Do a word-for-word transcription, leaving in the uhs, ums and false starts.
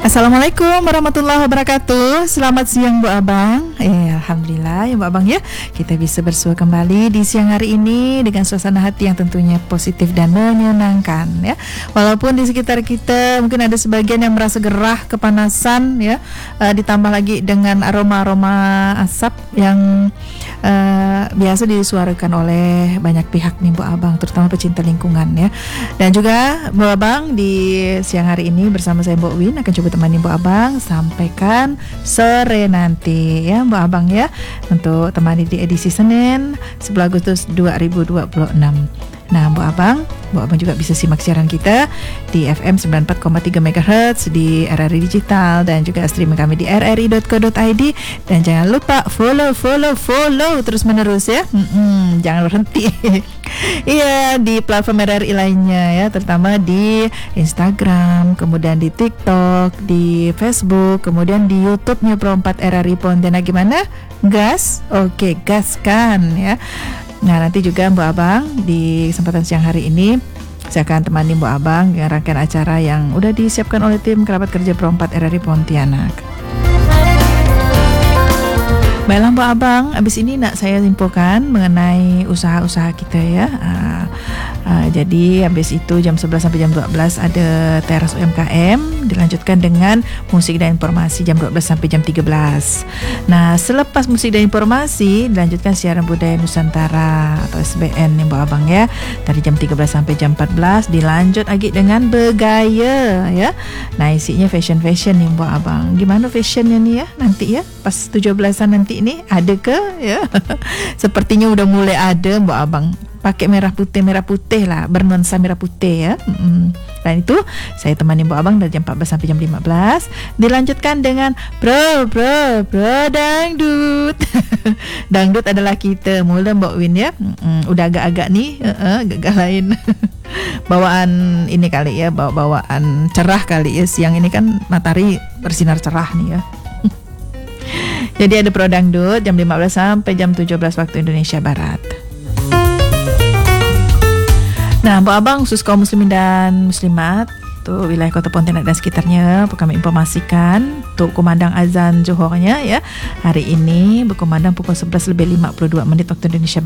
Assalamualaikum warahmatullahi wabarakatuh. Selamat siang Bu Abang. Eh, Alhamdulillah ya Bu Abang ya, kita bisa bersua kembali di siang hari ini dengan suasana hati yang tentunya positif dan menyenangkan ya. Walaupun di sekitar kita mungkin ada sebagian yang merasa gerah, kepanasan ya, uh, ditambah lagi dengan aroma-aroma asap yang uh, biasa disuarakan oleh banyak pihak nih Bu Abang, terutama pecinta lingkungan ya. Dan juga Bu Abang di siang hari ini bersama saya Mbok Win akan coba temani Bu Abang sampaikan sore nanti ya Bu Abang ya, untuk temani di edisi Senin sebelas Agustus dua ribu dua puluh enam. Nah Bu Abang, Bu Abang juga bisa simak siaran kita di F M sembilan puluh empat koma tiga megahertz di R R I Digital dan juga streaming kami di r r i dot co dot i d. Dan jangan lupa follow, follow, follow terus menerus ya. Mm-mm, jangan berhenti. Iya, di platform R R I lainnya ya, terutama di Instagram, kemudian di TikTok, di Facebook, kemudian di YouTube-nya Pro empat R R I Pontianak. Gimana? Gas? Oke, gaskan ya. Nah nanti juga Mbak Abang di kesempatan siang hari ini saya akan temani Mbak Abang dengan rangkaian acara yang udah disiapkan oleh tim kerabat kerja Pro empat R R I Pontianak. Baiklah Mbak Abang, abis ini nak saya simpulkan mengenai usaha-usaha kita ya. uh, uh, Jadi habis itu jam sebelas sampai jam dua belas ada teras U M K M, dilanjutkan dengan musik dan informasi jam dua belas sampai jam tiga belas. Nah selepas musik dan informasi dilanjutkan siaran budaya Nusantara atau S B N nih Mbak Abang ya, dari jam tiga belas sampai jam empat belas. Dilanjut lagi dengan bergaya ya. Nah isinya fashion-fashion nih Mbak Abang. Gimana fashionnya nih ya nanti ya, pas tujuh belasan nanti ini ada ke ya? Sepertinya udah mulai ada Mbak Abang, pakai merah putih merah putih lah, bernuansa merah putih ya. Mm-mm. Dan itu saya temani Mbak Abang dari jam empat belas sampai jam lima belas. Dilanjutkan dengan Bro Bro Bro Dangdut. Dangdut adalah kita mula Mbak Win ya. Mm-mm. Udah agak-agak nih uh-uh, agak lain. Bawaan ini kali ya, bawa bawaan cerah kali ya. Siang ini kan matahari bersinar cerah nih ya. Jadi ada Pro Dangdut jam lima belas sampai jam tujuh belas waktu Indonesia Barat. Nah, Mbak Abang khusus kaum muslimin dan muslimat untuk wilayah Kota Pontianak dan sekitarnya, kami informasikan untuk kumandang azan Johornya ya. Hari ini berkumandang pukul sebelas lebih lima puluh dua menit waktu Indonesia